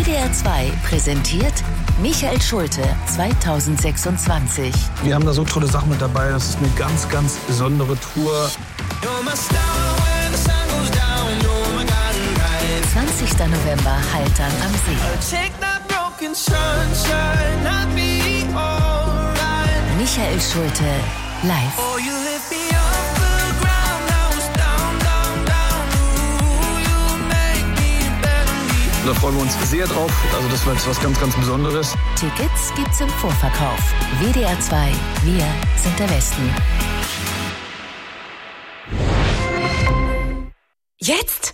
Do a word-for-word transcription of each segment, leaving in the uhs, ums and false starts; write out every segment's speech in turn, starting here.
D R zwei präsentiert Michael Schulte zweitausendsechsundzwanzig. Wir haben da so tolle Sachen mit dabei. Das ist eine ganz, ganz besondere Tour. zwanzigster November, Haltern am See. Michael Schulte live. Da freuen wir uns sehr drauf. Also das wird was ganz, ganz Besonderes. Tickets gibt's im Vorverkauf. W D R zwei, wir sind der Westen. Jetzt?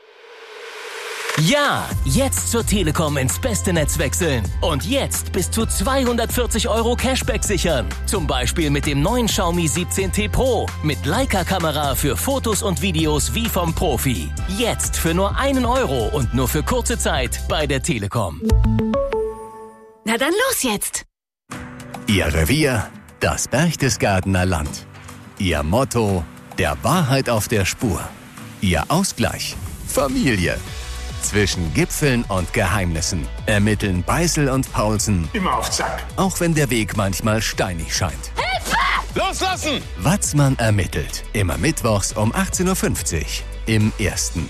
Ja, jetzt zur Telekom ins beste Netz wechseln. Und jetzt bis zu zweihundertvierzig Euro Cashback sichern. Zum Beispiel mit dem neuen Xiaomi siebzehn T Pro. Mit Leica-Kamera für Fotos und Videos wie vom Profi. Jetzt für nur einen Euro und nur für kurze Zeit bei der Telekom. Na dann los jetzt! Ihr Revier, das Berchtesgadener Land. Ihr Motto, der Wahrheit auf der Spur. Ihr Ausgleich, Familie. Zwischen Gipfeln und Geheimnissen ermitteln Beißel und Paulsen. Immer auf Zack. Auch wenn der Weg manchmal steinig scheint. Hilfe! Loslassen! Watzmann ermittelt. Immer mittwochs um achtzehn Uhr fünfzig im Ersten.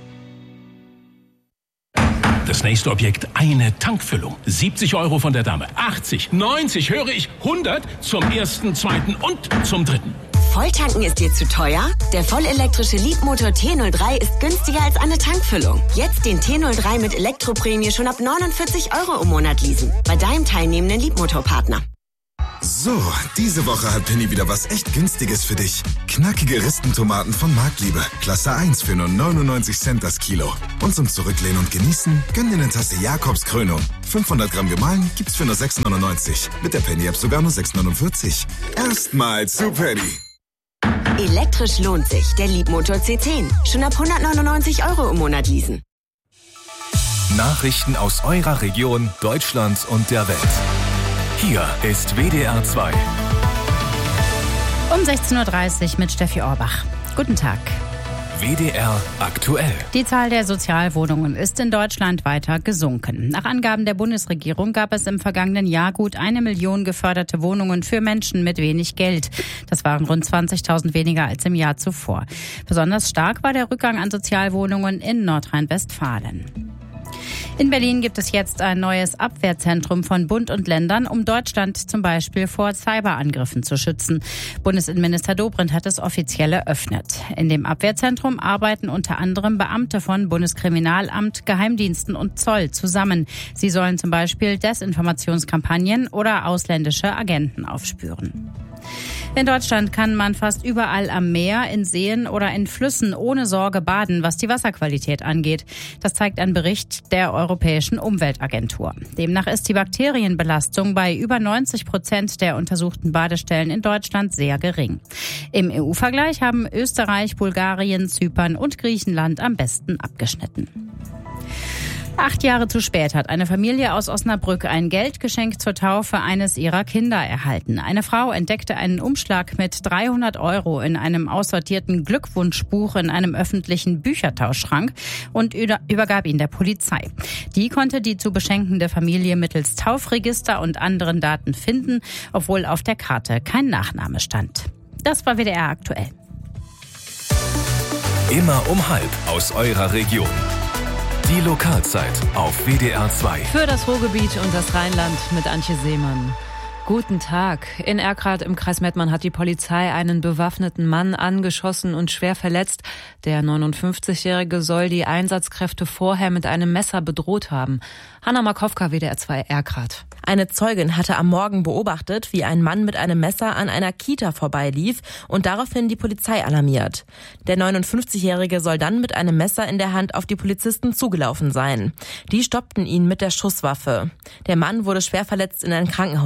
Das nächste Objekt, eine Tankfüllung. siebzig Euro von der Dame. achtzig, neunzig, höre ich, hundert zum ersten, zweiten und zum dritten. Volltanken ist dir zu teuer? Der vollelektrische Leapmotor T null drei ist günstiger als eine Tankfüllung. Jetzt den T null drei mit Elektroprämie schon ab neunundvierzig Euro im Monat leasen. Bei deinem teilnehmenden Leapmotor-Partner. So, diese Woche hat Penny wieder was echt Günstiges für dich. Knackige Ristentomaten von Marktliebe. Klasse eins für nur neunundneunzig Cent das Kilo. Und zum Zurücklehnen und Genießen, gönn dir eine Tasse Jakobs Krönung. fünfhundert Gramm gemahlen gibt's für nur sechs neunundneunzig. Mit der Penny-App sogar nur sechs neunundvierzig. Erstmal zu Penny. Elektrisch lohnt sich. Der Leapmotor C zehn. Schon ab hundertneunundneunzig Euro im Monat leasen. Nachrichten aus eurer Region, Deutschland und der Welt. Hier ist W D R zwei. Um sechzehn Uhr dreißig mit Steffi Orbach. Guten Tag. W D R aktuell. Die Zahl der Sozialwohnungen ist in Deutschland weiter gesunken. Nach Angaben der Bundesregierung gab es im vergangenen Jahr gut eine Million geförderte Wohnungen für Menschen mit wenig Geld. Das waren rund zwanzigtausend weniger als im Jahr zuvor. Besonders stark war der Rückgang an Sozialwohnungen in Nordrhein-Westfalen. In Berlin gibt es jetzt ein neues Abwehrzentrum von Bund und Ländern, um Deutschland zum Beispiel vor Cyberangriffen zu schützen. Bundesinnenminister Dobrindt hat es offiziell eröffnet. In dem Abwehrzentrum arbeiten unter anderem Beamte von Bundeskriminalamt, Geheimdiensten und Zoll zusammen. Sie sollen zum Beispiel Desinformationskampagnen oder ausländische Agenten aufspüren. In Deutschland kann man fast überall am Meer, in Seen oder in Flüssen ohne Sorge baden, was die Wasserqualität angeht. Das zeigt ein Bericht der Europäischen Umweltagentur. Demnach ist die Bakterienbelastung bei über neunzig Prozent der untersuchten Badestellen in Deutschland sehr gering. Im E U-Vergleich haben Österreich, Bulgarien, Zypern und Griechenland am besten abgeschnitten. Acht Jahre zu spät hat eine Familie aus Osnabrück ein Geldgeschenk zur Taufe eines ihrer Kinder erhalten. Eine Frau entdeckte einen Umschlag mit dreihundert Euro in einem aussortierten Glückwunschbuch in einem öffentlichen Büchertauschschrank und übergab ihn der Polizei. Die konnte die zu beschenkende Familie mittels Taufregister und anderen Daten finden, obwohl auf der Karte kein Nachname stand. Das war W D R aktuell. Immer um halb aus eurer Region. Die Lokalzeit auf W D R zwei. Für das Ruhrgebiet und das Rheinland mit Antje Seemann. Guten Tag. In Erkrath im Kreis Mettmann hat die Polizei einen bewaffneten Mann angeschossen und schwer verletzt. Der neunundfünfzigjährige soll die Einsatzkräfte vorher mit einem Messer bedroht haben. Hanna Markowka, W D R zwei Erkrath. Eine Zeugin hatte am Morgen beobachtet, wie ein Mann mit einem Messer an einer Kita vorbeilief und daraufhin die Polizei alarmiert. Der neunundfünfzigjährige soll dann mit einem Messer in der Hand auf die Polizisten zugelaufen sein. Die stoppten ihn mit der Schusswaffe. Der Mann wurde schwer verletzt in ein Krankenhaus gebracht.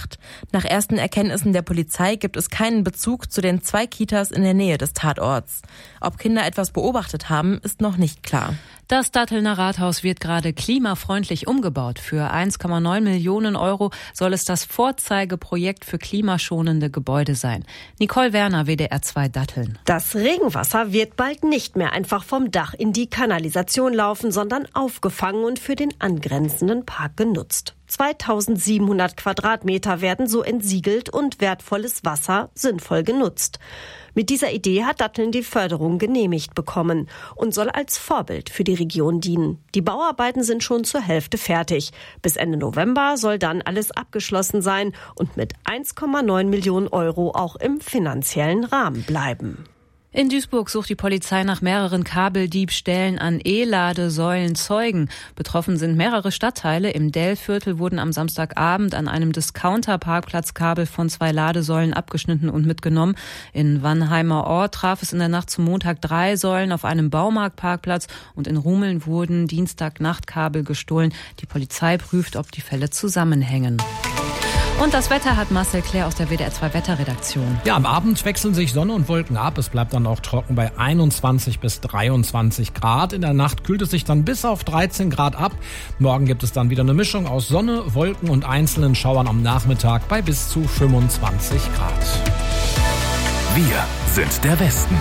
gemacht. Nach ersten Erkenntnissen der Polizei gibt es keinen Bezug zu den zwei Kitas in der Nähe des Tatorts. Ob Kinder etwas beobachtet haben, ist noch nicht klar. Das Dattelner Rathaus wird gerade klimafreundlich umgebaut. Für eins Komma neun Millionen Euro soll es das Vorzeigeprojekt für klimaschonende Gebäude sein. Nicole Werner, W D R zwei Datteln. Das Regenwasser wird bald nicht mehr einfach vom Dach in die Kanalisation laufen, sondern aufgefangen und für den angrenzenden Park genutzt. zweitausendsiebenhundert Quadratmeter werden so entsiegelt und wertvolles Wasser sinnvoll genutzt. Mit dieser Idee hat Datteln die Förderung genehmigt bekommen und soll als Vorbild für die Region dienen. Die Bauarbeiten sind schon zur Hälfte fertig. Bis Ende November soll dann alles abgeschlossen sein und mit eins Komma neun Millionen Euro auch im finanziellen Rahmen bleiben. In Duisburg sucht die Polizei nach mehreren Kabeldiebstählen an E-Ladesäulen Zeugen. Betroffen sind mehrere Stadtteile. Im Dellviertel wurden am Samstagabend an einem Discounter-Parkplatz Kabel von zwei Ladesäulen abgeschnitten und mitgenommen. In Wannheimer Ort traf es in der Nacht zum Montag drei Säulen auf einem Baumarktparkplatz und in Rumeln wurden Dienstagnacht Kabel gestohlen. Die Polizei prüft, ob die Fälle zusammenhängen. Und das Wetter hat Marcel Claire aus der W D R zwei Wetterredaktion. Ja, am Abend wechseln sich Sonne und Wolken ab. Es bleibt dann auch trocken bei einundzwanzig bis dreiundzwanzig Grad. In der Nacht kühlt es sich dann bis auf dreizehn Grad ab. Morgen gibt es dann wieder eine Mischung aus Sonne, Wolken und einzelnen Schauern am Nachmittag bei bis zu fünfundzwanzig Grad. Wir sind der Westen.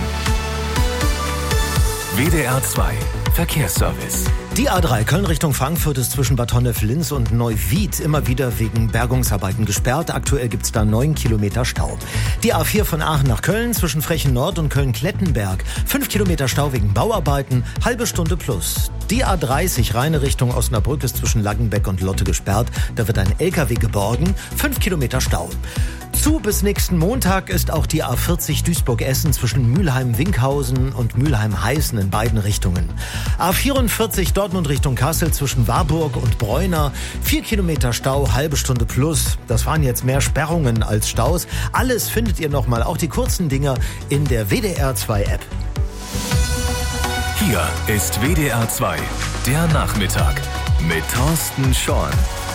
W D R zwei Verkehrsservice. Die A drei Köln Richtung Frankfurt ist zwischen Bad Honnef-Linz und Neuwied immer wieder wegen Bergungsarbeiten gesperrt. Aktuell gibt es da neun Kilometer Stau. Die A vier von Aachen nach Köln zwischen Frechen Nord und Köln-Klettenberg. fünf Kilometer Stau wegen Bauarbeiten, halbe Stunde plus. Die A dreißig Rheine Richtung Osnabrück ist zwischen Langenbeck und Lotte gesperrt. Da wird ein L K W geborgen, fünf Kilometer Stau. Zu bis nächsten Montag ist auch die A vierzig Duisburg-Essen zwischen Mülheim-Winkhausen und Mülheim-Heißen in beiden Richtungen. A vierundvierzig Dortmund Richtung Kassel zwischen Warburg und Bräuner. Vier Kilometer Stau, halbe Stunde plus. Das waren jetzt mehr Sperrungen als Staus. Alles findet ihr nochmal, auch die kurzen Dinger, in der W D R zwei App. Hier ist W D R zwei, der Nachmittag mit Thorsten Schorn.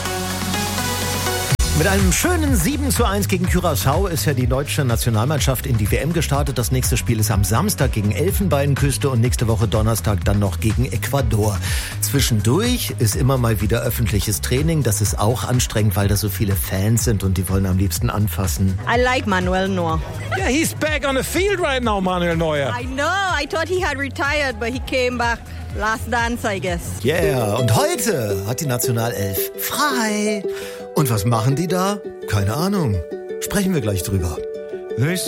Mit einem schönen sieben zu eins gegen Curaçao ist ja die deutsche Nationalmannschaft in die W M gestartet. Das nächste Spiel ist am Samstag gegen Elfenbeinküste und nächste Woche Donnerstag dann noch gegen Ecuador. Zwischendurch ist immer mal wieder öffentliches Training. Das ist auch anstrengend, weil da so viele Fans sind und die wollen am liebsten anfassen. I like Manuel Neuer. Yeah, he's back on the field right now, Manuel Neuer. I know. I thought he had retired, but he came back. Last dance, I guess. Yeah, und heute hat die Nationalelf frei. Und was machen die da? Keine Ahnung. Sprechen wir gleich drüber.